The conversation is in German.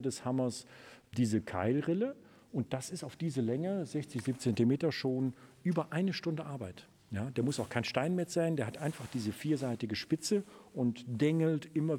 des Hammers diese Keilrille. Und das ist auf diese Länge, 60, 70 Zentimeter, schon über 1 Stunde Arbeit. Ja, der muss auch kein Steinmetz sein, der hat einfach diese vierseitige Spitze und dengelt immer